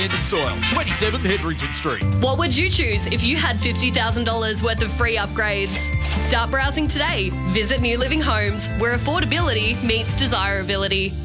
and soil, 27th Hedrington Street. What would you choose if you had $50,000 worth of free upgrades? Start browsing today. Visit New Living Homes, where affordability meets desirability.